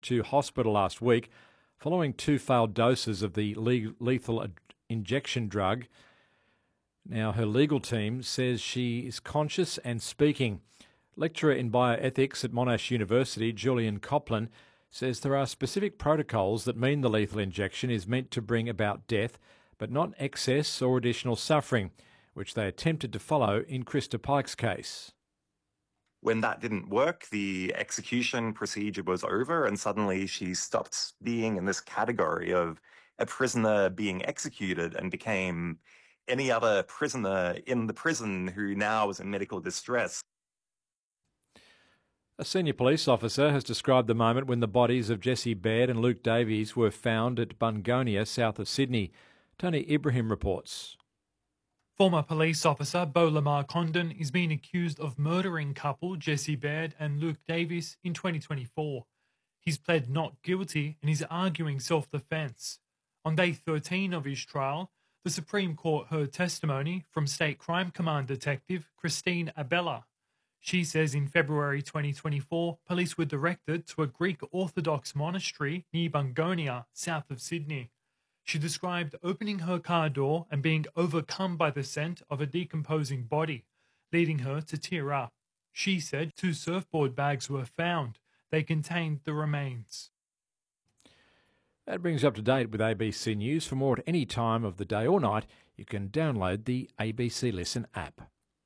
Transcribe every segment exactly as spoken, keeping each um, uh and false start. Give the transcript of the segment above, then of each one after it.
to hospital last week following two failed doses of the le- lethal ad- injection drug. Now, her legal team says she is conscious and speaking. Lecturer in bioethics at Monash University, Julian Copland, says there are specific protocols that mean the lethal injection is meant to bring about death, but not excess or additional suffering, which they attempted to follow in Krista Pike's case. When that didn't work, the execution procedure was over, and suddenly she stopped being in this category of a prisoner being executed and became any other prisoner in the prison who now is in medical distress. A senior police officer has described the moment when the bodies of Jesse Baird and Luke Davies were found at Bungonia, south of Sydney. Tony Ibrahim reports. Former police officer Beau Lamar Condon is being accused of murdering couple Jesse Baird and Luke Davies in twenty twenty-four. He's pled not guilty and is arguing self-defence. On day thirteen of his trial, the Supreme Court heard testimony from State Crime Command Detective Christine Abella. She says in February twenty twenty-four, police were directed to a Greek Orthodox monastery near Bungonia, south of Sydney. She described opening her car door and being overcome by the scent of a decomposing body, leading her to tear up. She said two surfboard bags were found. They contained the remains. That brings you up to date with A B C News. For more at any time of the day or night, you can download the A B C Listen app.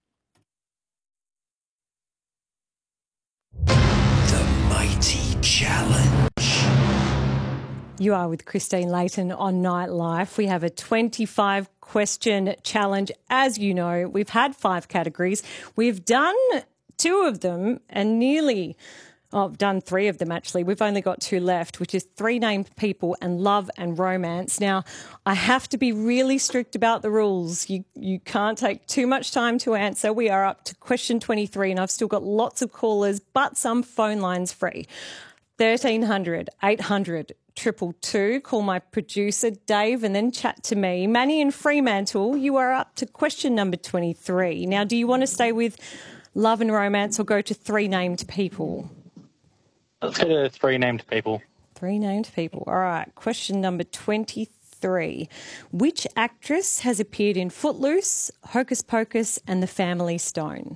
The Mighty Challenge. You are with Christine Layton on Nightlife. We have a twenty-five question challenge. As you know, we've had five categories. We've done two of them and nearly, oh, I've done three of them actually. We've only got two left, which is three named people and love and romance. Now, I have to be really strict about the rules. You, you can't take too much time to answer. We are up to question twenty-three and I've still got lots of callers, but some phone lines free. thirteen hundred, eight hundred, triple two. Call my producer, Dave, and then chat to me. Manny and Fremantle, you are up to question number twenty-three. Now, do you want to stay with love and romance or go to three named people? Let's go to three named people. Three named people. All right. Question number twenty-three. Which actress has appeared in Footloose, Hocus Pocus and The Family Stone?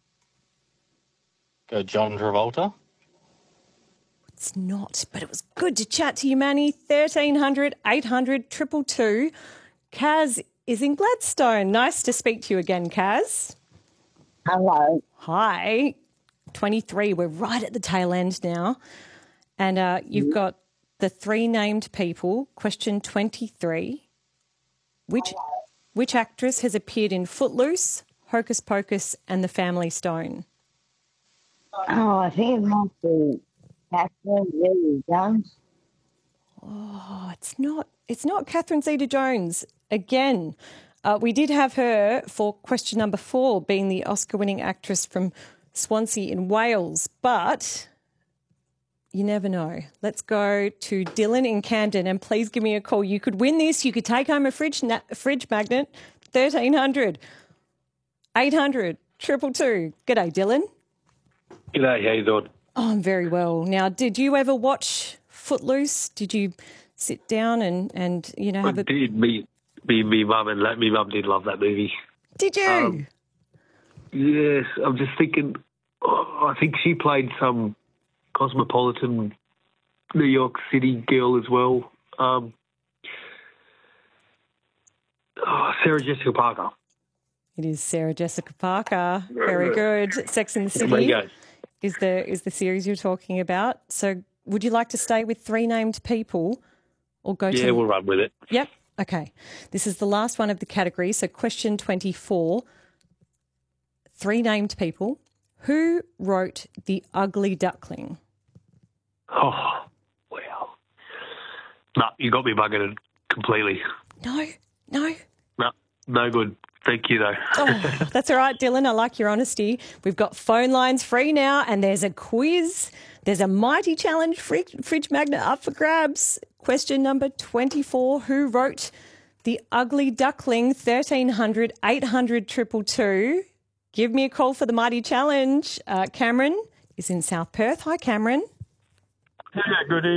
Go John Travolta. It's not, but it was good to chat to you, Manny. thirteen hundred, eight hundred, triple two. Kaz is in Gladstone. Nice to speak to you again, Kaz. Hello. Hi. twenty-three. We're right at the tail end now. And uh, you've got the three named people. Question twenty-three. Which, which actress has appeared in Footloose, Hocus Pocus and The Family Stone? Oh, I think it must be Catherine Zeta-Jones. Oh, it's not. It's not Catherine Zeta-Jones. Again, uh, we did have her for question number four, being the Oscar-winning actress from Swansea in Wales, but you never know. Let's go to Dylan in Camden, and please give me a call. You could win this. You could take home a fridge na- fridge magnet. thirteen hundred, eight hundred, triple two. G'day, Dylan. G'day, how you doing? Oh, I'm very well. Now, did you ever watch Footloose? Did you sit down and, and you know, have I a... did. Me, me, me mum and me mum did love that movie. Did you? Um, yes, I'm just thinking, oh, I think she played some cosmopolitan New York City girl as well. Um, oh, Sarah Jessica Parker. It is Sarah Jessica Parker. Very good. Sex and the There you City go. is the is the series you're talking about. So would you like to stay with three named people or go to... Yeah, we'll run with it. Yep. Okay. This is the last one of the category. So question twenty-four. Three named people. Who wrote The Ugly Duckling? Oh, wow. No, you got me bugging it completely. No, no. No, no good. Thank you, though. Oh, that's all right, Dylan. I like your honesty. We've got phone lines free now, and there's a quiz. There's a mighty challenge fridge, fridge magnet up for grabs. Question number twenty-four. Who wrote The Ugly Duckling? thirteen hundred, eight hundred, triple two. Give me a call for the mighty challenge. Uh, Cameron is in South Perth. Hi, Cameron. Yeah, good evening.